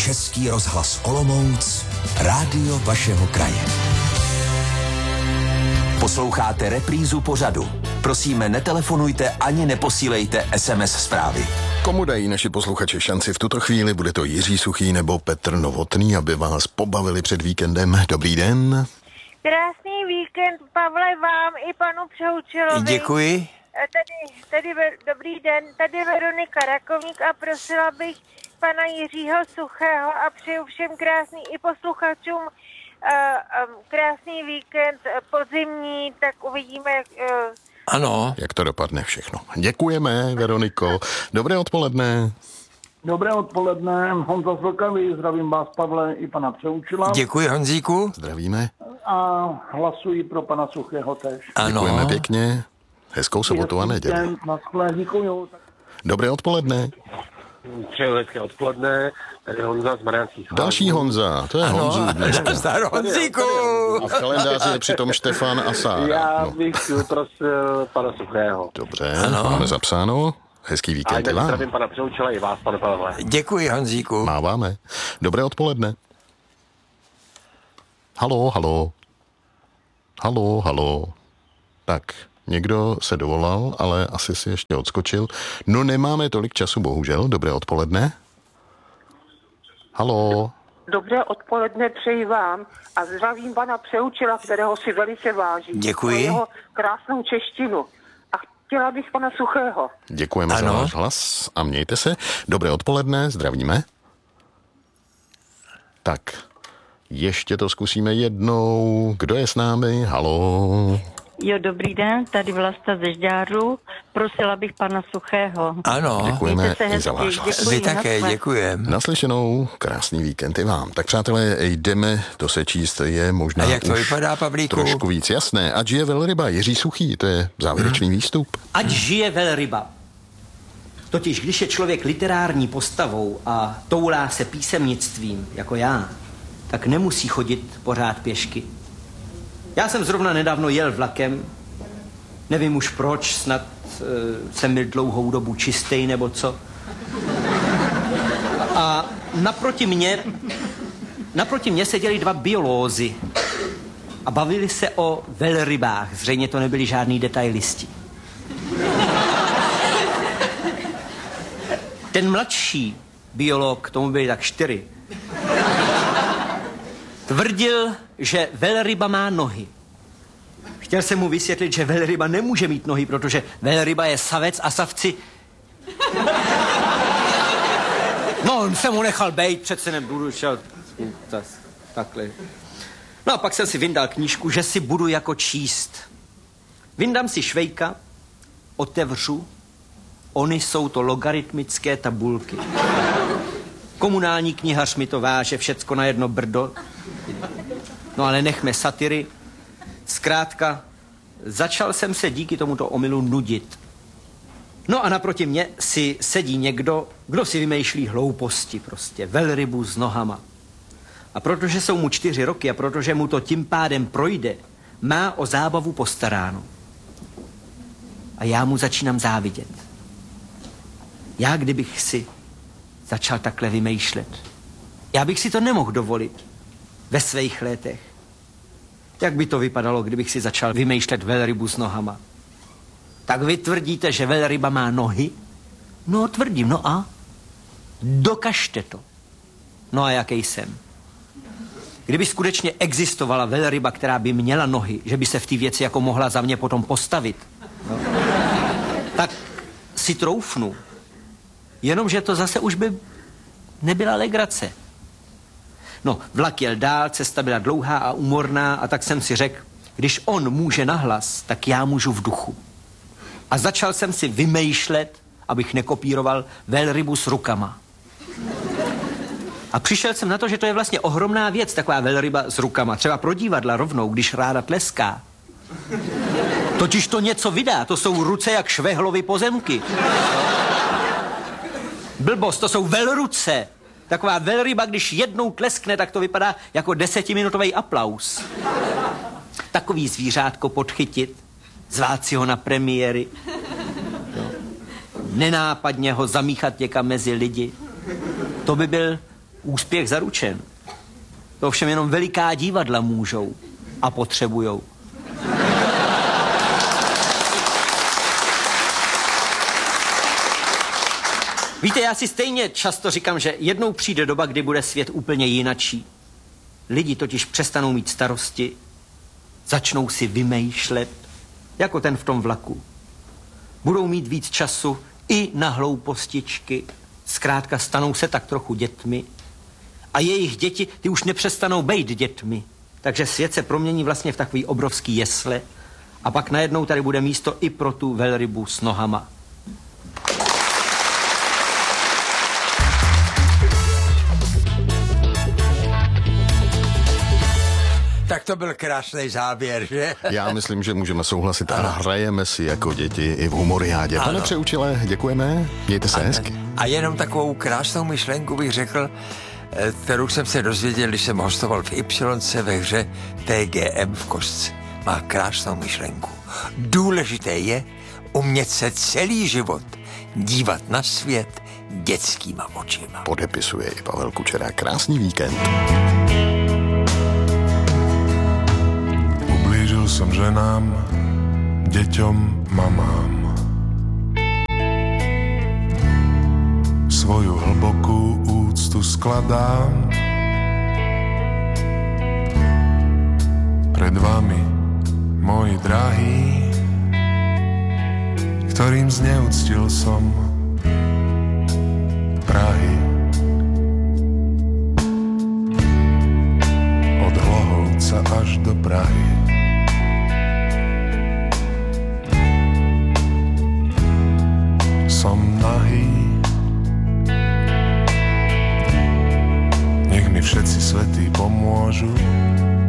Český rozhlas Olomouc, rádio vašeho kraje. Posloucháte reprízu pořadu. Prosíme, netelefonujte ani neposílejte SMS zprávy. Komu dají naši posluchači šanci v tuto chvíli? Bude to Jiří Suchý nebo Petr Novotný, aby vás pobavili před víkendem. Dobrý den. Krásný víkend, Pavle, vám i panu Přehučilovi. Děkuji. Dobrý den, tady Veronika Rakovník a prosila bych pana Jiřího Suchého a přeju všem krásný i posluchačům krásný víkend podzimní, tak uvidíme, Ano. Jak to dopadne všechno. Děkujeme, Veroniko. Dobré odpoledne. Dobré odpoledne, Honza z Vlkavy, zdravím vás, Pavle, i pana Přehučila. Děkuji, Honzíku. Zdravíme. A hlasuji pro pana Suchého též. Ano. Děkujeme pěkně. Hezkou sobotu a neděli. Děkuju. Dobré odpoledne. Přeju hezké odpoledne, tady Honza z Mariánských Lázní. Další Honza, to je Honzu dneska. Zdar, Honzíku. A v kalendáři je přitom Štefan a Sára. Já bych prosil pana Suchého. Dobře, máme zapsáno. Hezký víkend a i vám. zdravím pana Přehučila i vás, pane Pavle. Děkuji, Honzíku. Máváme. Dobré odpoledne. Halo. Tak, někdo se dovolal, ale asi si ještě odskočil. No, nemáme tolik času, bohužel. Dobré odpoledne. Halo. Dobré odpoledne přeji vám a zdravím pana Přehučila, kterého si velice vážím. Děkuji. Za jeho krásnou češtinu. A chtěla bych pana Suchého. Děkujeme za váš hlas a mějte se. Dobré odpoledne, zdravíme. Tak, ještě to zkusíme jednou. Kdo je s námi? Halo. Jo, dobrý den, tady Vlasta ze Žďáru. Prosila bych pana Suchého. Ano. Děkujeme i za váš hlas. Vy také, děkujem. Naslyšenou, krásný víkend i vám. Tak přátelé, jdeme to sečíst, je možná A jak to už vypadá, Pavlíku? trošku víc jasné. Ať žije velryba, Jiří Suchý, to je závěrečný výstup. Ať žije velryba. Totiž, když je člověk literární postavou a toulá se písemnictvím, jako já, tak nemusí chodit pořád pěšky. Já jsem zrovna nedávno jel vlakem, nevím už proč, snad jsem byl dlouhou dobu čistej nebo co. A naproti mě seděli dva biolózy a bavili se o velrybách. Zřejmě to nebyli žádný detailisti. Ten mladší biolog, tomu byli tak 4, tvrdil, že velryba má nohy. Chtěl jsem mu vysvětlit, že velryba nemůže mít nohy, protože velryba je savec a savci... No, on se mu nechal bejt, přece nebudu šel... Takhle. No a pak jsem si vyndal knížku, že si budu jako číst. Vyndám si švejka, otevřu, ony jsou to logaritmické tabulky. Komunální knihař mi to váže, všecko na jedno brdo. No ale nechme satiry. Zkrátka, začal jsem se díky tomuto omylu nudit. No a naproti mě si sedí někdo, kdo si vymýšlí hlouposti prostě, velrybu s nohama. A protože jsou mu 4 roky a protože mu to tím pádem projde, má o zábavu postaráno. A já mu začínám závidět. Já kdybych si začal takhle vymýšlet, já bych si to nemohl dovolit ve svých letech. Jak by to vypadalo, kdybych si začal vymýšlet velrybu s nohama? Tak vy tvrdíte, že velryba má nohy? No, tvrdím, no a? Dokažte to. No a jaký jsem? Kdyby skutečně existovala velryba, která by měla nohy, že by se v té věci jako mohla za mě potom postavit, no, tak si troufnu. Jenomže to zase už by nebyla legrace. No, vlak jel dál, cesta byla dlouhá a úmorná a tak jsem si řekl, když on může nahlas, tak já můžu v duchu. A začal jsem si vymýšlet, abych nekopíroval velrybu s rukama. A přišel jsem na to, že to je vlastně ohromná věc, taková velryba s rukama. Třeba pro divadla rovnou, když ráda tleská. Totiž to něco vydá, to jsou ruce jak švehlovy pozemky. Blbost, to jsou velruce. Taková velryba, když jednou tleskne, tak to vypadá jako 10minutový aplaus. Takový zvířátko podchytit, zvát si ho na premiéry, nenápadně ho zamíchat někam mezi lidi. To by byl úspěch zaručen. To ovšem jenom veliká divadla můžou a potřebujou. Víte, já si stejně často říkám, že jednou přijde doba, kdy bude svět úplně jinačí. Lidi totiž přestanou mít starosti, začnou si vymýšlet, jako ten v tom vlaku. Budou mít víc času i na hloupostičky, zkrátka stanou se tak trochu dětmi a jejich děti, ty už nepřestanou být dětmi. Takže svět se promění vlastně v takový obrovský jesle a pak najednou tady bude místo i pro tu velrybu s nohama. Tak to byl krásný záběr, že? Já myslím, že můžeme souhlasit a hrajeme si jako děti i v humoriádě. Pane Přeučile, děkujeme, mějte se hezky. A jenom takovou krásnou myšlenku bych řekl, kterou jsem se dozvěděl, když jsem hostoval v Y ve hře TGM v Kostce. Má krásnou myšlenku. Důležité je umět se celý život dívat na svět dětskýma očima. Podepisuje i Pavel Kučera. Krásný víkend. Ublížil som ženám, deťom, mamám. Svoju hlbokú úctu skladám pred vami, moji drahí, ktorým zneúctil som Prahy. Od Hlohovca až do Prahy. Som nahý, nech mi všetci svätí pomôžu.